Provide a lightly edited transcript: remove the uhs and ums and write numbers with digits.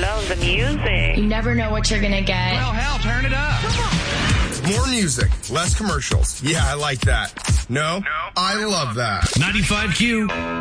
love the music. You never know what you're going to get. Well, hell, turn it up. More music, less commercials. Yeah, I like that. No? I love that. 95Q.